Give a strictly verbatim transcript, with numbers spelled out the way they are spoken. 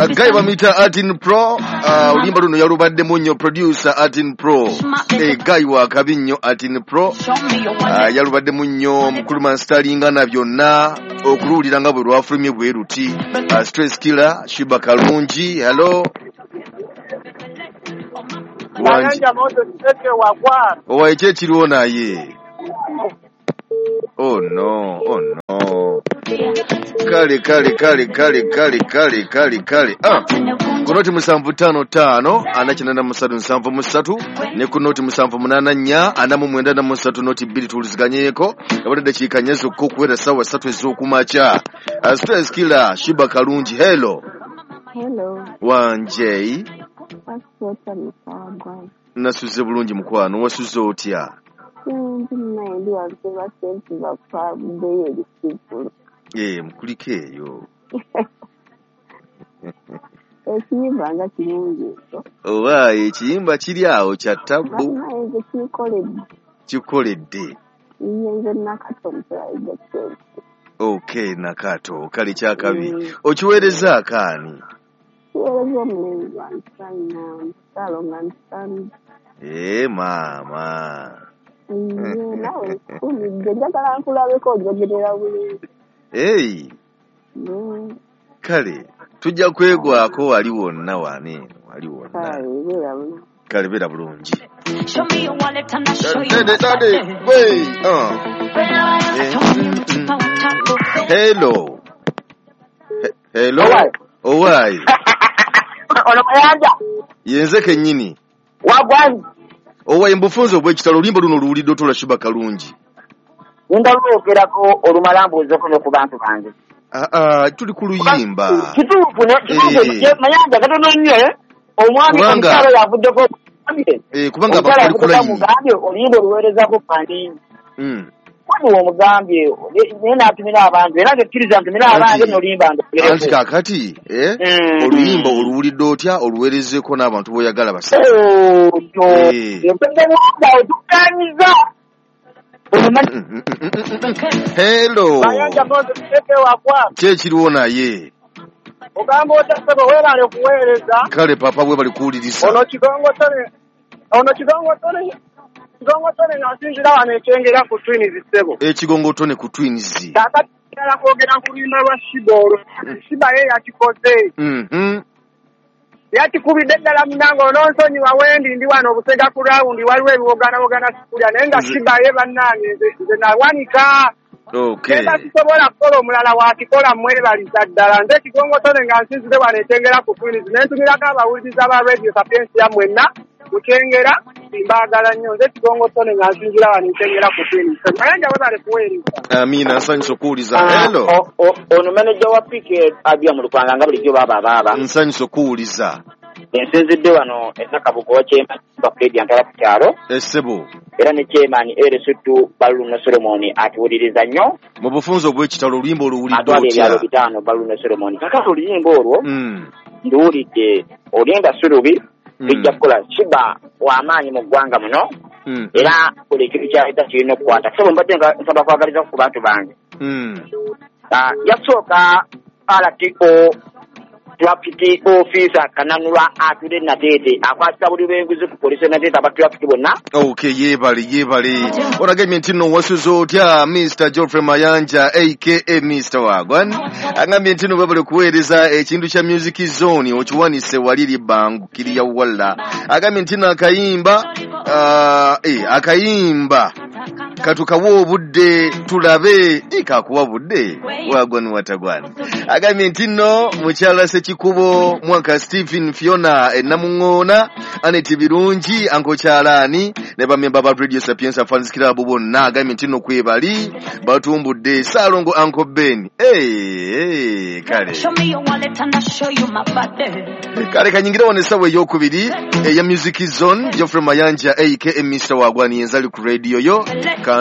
Guy bamita Artin Pro, uh, ulimba luno yalubadde munyo producer Artin Pro. Eh, Guy wa kabinyo Artin Pro. Uh, yalubadde munyo mukuluma staringa na byonna okululira nga bwe lwafulumye bwe ruti. Uh, Stress Killer, Shiba Kalungi, hello. Mayanja moto tete wagwa. Owa eche kiriwo naye. Oh no, oh no. Kale kale kale kale kale kale kale kale. Ah. Kunoti musanvu tano tano anachinanda musatu nsanvu musatu ne kunoti musanvu munana nya anamu mwenda na musatu noti bili tuliziganyeko abadde chikanyezo ko kwera sawa satu ezokumacha. Uh, Stress Killer, Shiba Kalungi, hello. Hello. Wanje. Pasota msagwa. Nasuze bulungi mukwano wasuze otya? Ndi naindi waseba senti bakwa beye bisipulu. Eh mkulikeyo. Ekiyimba nga kirungi so. Owa ekiyimba kiri awo kya tabu. Naye kikoledde. Kikoledde. Nyenze nakato mpaiga senti. Okay nakato kali kyakabi. Mm. Okiwereza akaani? Kiwereza mlenzi wansana salonga nsana. Eh mama. Iye nawe kumi njagala nkulabeko njogerera bulungi. Hey. Mm. Kale tujja kwegwako wali wonna wane wali wonna. Kale bera bulungi. Show me your wallet and I'll show you. Dede dede wey uh. Hello. He- hello. Owai. Ono mayanja. Yenze kenyini. Wagwani. Owai mbufunzo bwe kitalo limba luno luwulidde otola Shiba Kalungi. Ndalwogerako olumalambuzo kuno ku bantu bange. Ah ah tuli ku luyimba. Kituufu ne kituufu mayanja katono nnyo omwami omusalo yavuddeko. Eh kubanga abakulu kula mugambye oliyimba oluweereza ko kandi. Mm. Kwani omugambye nena atumira abantu era ngekkiriza ntumira abange nolimba ndo. Anti kakati eh mm. Oluyimba oluwulidde otya oluweerezeko n'abantu boyagala basa. Oh to. Mpendeza tukanyiza. Hello. Mayanja moto tete wakwa. Kye kiriwo naye. Ogamba otasaba werale kuweereza. Kale papa bwe bali kuwuliriza. Ono kigongo tone. Ono kigongo tone. Kigongo tone nasinzira wano ekyengera ku Twins sebo. Eh kigongo tone ku Twins. Kakati ala kwogera ku limba lwa Shiboro. Shiba ye yakikoze. Mhm. Yakikubidde ddala munango ononsonyi wawendi ndi wano obusega ku rawundi waliwo ebiwogana wogana sikulya naye nga Shiba ye bannange nze nawanika. Okay. Eba sisobola kukola omulala wakikola mwebaliza ddala nze kigongo tone nga nsinzire wano ekyengera ku Twins nentumirako abawuliriza ba Radio Sapiens ya mwenna kukyengera mbagala nnyo nze kigongo tone nga nsinzira wano ekyengera ku Twins mayanja webale kuweereza. Amina nsanyusa okuwuliza. Hello. Ono manager wa P K abya mu Lupanga nga bulijjo baba baba. Nsanyusa okuwuliza. Ensinzidde wano enakabugo wakyema bakedi antala ku kyalo. Essebo. Era ne chairman Eresutu Baluno Solomoni atuwuliriza nnyo. Mu bufunzo bw'ekitalo oluyimba oluwulidde atwala otya? ebyalo bitaano Baluno Solomoni. Kakati oluyimba olwo Mm. nduwulidde olinga Sulubi bijja kukola Shiba w'amaanyi mu ggwanga muno. Mm. Era buli ekintu kyaleta kirina okukwata. So mbadde nga nsaba kwagaliza ku bantu bange. Mm. Uh, yasooka R T O traffic officer kananula atule natete akwasa buli benguzi ku police natete aba traffic bonna. Okay yebali yebali oraganye ntino wasuzo otya Mister Geoffrey Mayanja aka Mister Wagwan angambye ntino babale kuweereza ekintu kya music zone okiwanise waliri bangu kiriya walla agambye ntino akayimba uh, eh akayimba katukawo obudde tulabe ikakuwa budde Wagwan watagwan agambye ntino mukyala sekikubo mwaka Stephen Fiona enamungona aneti birungi anko kyalani ne bamemba ba Radio Sapiens Fans Club bonna agambye ntino kwebali batumbudde Salongo Uncle Ben eh eh kale Show me your wallet and I'll show you my body. Kale kanyingira one sawe yokubiri ya Music Zone Geoffrey Mayanja aka Mister Wagwan yenzali ku radio yo.